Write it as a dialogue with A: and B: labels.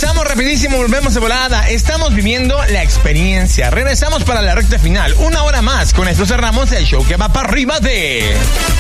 A: Regresamos rapidísimo, volvemos de volada. Estamos viviendo la experiencia. Regresamos para la recta final. 1 hora más. Con esto cerramos el show que va para arriba de...